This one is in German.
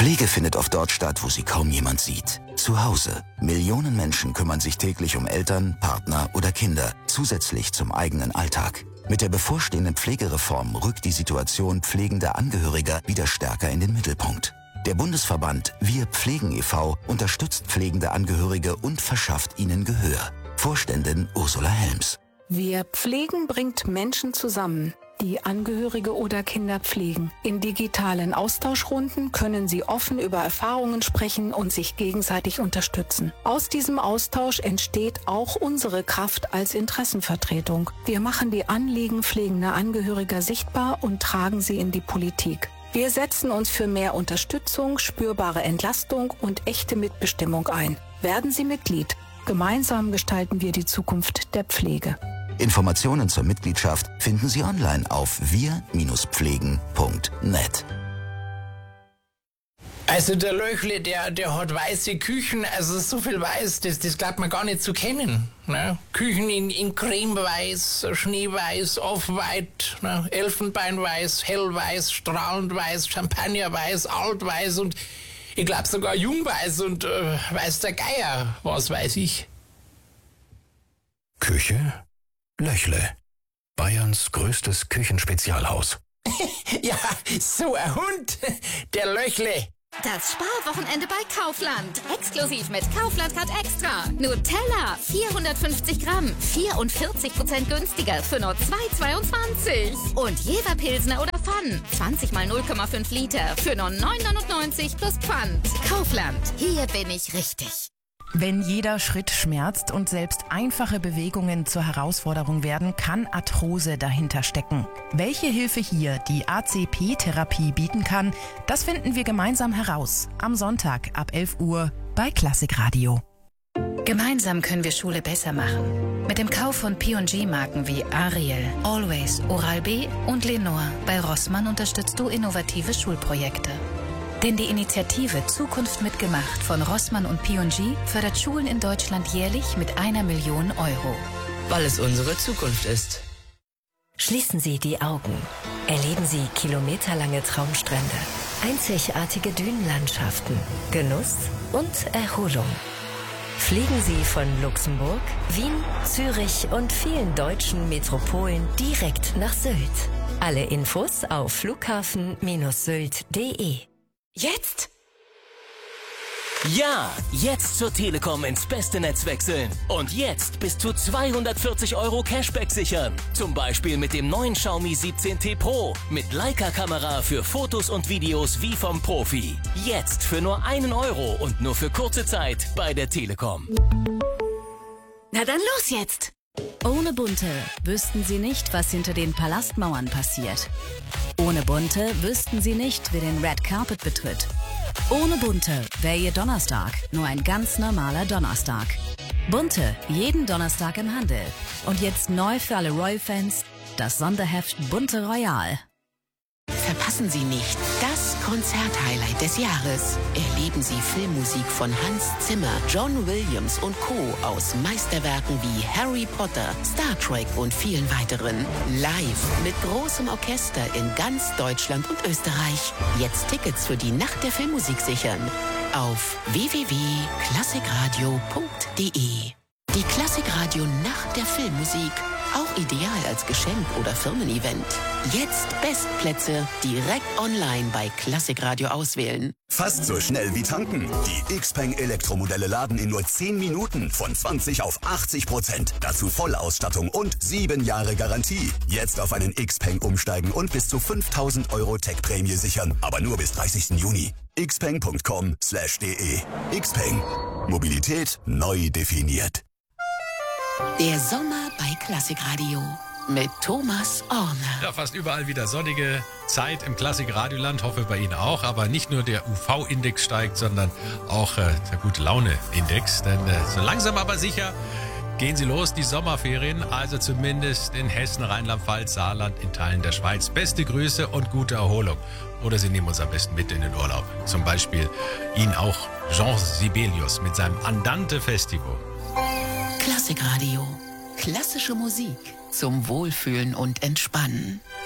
Pflege findet oft dort statt, wo sie kaum jemand sieht. Zu Hause. Millionen Menschen kümmern sich täglich um Eltern, Partner oder Kinder, zusätzlich zum eigenen Alltag. Mit der bevorstehenden Pflegereform rückt die Situation pflegender Angehöriger wieder stärker in den Mittelpunkt. Der Bundesverband Wir Pflegen e.V. unterstützt pflegende Angehörige und verschafft ihnen Gehör. Vorständin Ursula Helms. Wir Pflegen bringt Menschen zusammen, die Angehörige oder Kinder pflegen. In digitalen Austauschrunden können sie offen über Erfahrungen sprechen und sich gegenseitig unterstützen. Aus diesem Austausch entsteht auch unsere Kraft als Interessenvertretung. Wir machen die Anliegen pflegender Angehöriger sichtbar und tragen sie in die Politik. Wir setzen uns für mehr Unterstützung, spürbare Entlastung und echte Mitbestimmung ein. Werden Sie Mitglied. Gemeinsam gestalten wir die Zukunft der Pflege. Informationen zur Mitgliedschaft finden Sie online auf wir-pflegen.net. Also der Löchle, der hat weiße Küchen, also so viel weiß, das glaubt man gar nicht zu kennen. Ne? Küchen in cremeweiß, schneeweiß, off-white, ne? Elfenbeinweiß, hellweiß, strahlend-weiß, champagnerweiß, altweiß und ich glaube sogar jungweiß und weiß der Geier, was weiß ich. Küche Löchle, Bayerns größtes Küchenspezialhaus. Ja, so ein Hund, der Löchle. Das Sparwochenende bei Kaufland. Exklusiv mit Kaufland Card Extra. Nutella, 450 Gramm, 44% günstiger für nur 2,22. Und Jever Pilsner oder Pfann, 20 mal 0,5 Liter für nur 9,99 plus Pfand. Kaufland, hier bin ich richtig. Wenn jeder Schritt schmerzt und selbst einfache Bewegungen zur Herausforderung werden, kann Arthrose dahinter stecken. Welche Hilfe hier die ACP-Therapie bieten kann, das finden wir gemeinsam heraus. Am Sonntag ab 11 Uhr bei Klassikradio. Gemeinsam können wir Schule besser machen. Mit dem Kauf von P&G-Marken wie Ariel, Always, Oral-B und Lenore bei Rossmann unterstützt du innovative Schulprojekte. Denn die Initiative Zukunft mitgemacht von Rossmann und P&G fördert Schulen in Deutschland jährlich mit 1 Million Euro. Weil es unsere Zukunft ist. Schließen Sie die Augen. Erleben Sie kilometerlange Traumstrände, einzigartige Dünenlandschaften, Genuss und Erholung. Fliegen Sie von Luxemburg, Wien, Zürich und vielen deutschen Metropolen direkt nach Sylt. Alle Infos auf flughafen-sylt.de. Jetzt? Ja, jetzt zur Telekom ins beste Netz wechseln. Und jetzt bis zu 240 € Cashback sichern. Zum Beispiel mit dem neuen Xiaomi 17T Pro. Mit Leica-Kamera für Fotos und Videos wie vom Profi. Jetzt für nur 1 € und nur für kurze Zeit bei der Telekom. Na dann los jetzt! Ohne Bunte wüssten Sie nicht, was hinter den Palastmauern passiert. Ohne Bunte wüssten Sie nicht, wer den Red Carpet betritt. Ohne Bunte wäre Ihr Donnerstag nur ein ganz normaler Donnerstag. Bunte, jeden Donnerstag im Handel. Und jetzt neu für alle Royal-Fans, das Sonderheft Bunte Royal. Verpassen Sie nicht das Konzert-Highlight des Jahres. Erleben Sie Filmmusik von Hans Zimmer, John Williams und Co. aus Meisterwerken wie Harry Potter, Star Trek und vielen weiteren. Live mit großem Orchester in ganz Deutschland und Österreich. Jetzt Tickets für die Nacht der Filmmusik sichern. Auf www.klassikradio.de. Die Klassikradio Nacht der Filmmusik. Auch ideal als Geschenk oder Firmen-Event. Jetzt Bestplätze direkt online bei Klassikradio auswählen. Fast so schnell wie tanken. Die Xpeng Elektromodelle laden in nur 10 Minuten von 20 auf 80%. Dazu Vollausstattung und 7 Jahre Garantie. Jetzt auf einen Xpeng umsteigen und bis zu 5.000 € Tech-Prämie sichern. Aber nur bis 30. Juni. xpeng.com/de. Xpeng. Mobilität neu definiert. Der Sommer bei Klassikradio mit Thomas Orner. Ja, fast überall wieder sonnige Zeit im Klassikradioland, hoffe bei Ihnen auch. Aber nicht nur der UV-Index steigt, sondern auch der Gute-Laune-Index. Denn so langsam aber sicher gehen sie los, die Sommerferien. Also zumindest in Hessen, Rheinland-Pfalz, Saarland, in Teilen der Schweiz. Beste Grüße und gute Erholung. Oder Sie nehmen uns am besten mit in den Urlaub. Zum Beispiel Ihnen auch Jean Sibelius mit seinem Andante Festival. Klassikradio. Klassische Musik zum Wohlfühlen und Entspannen.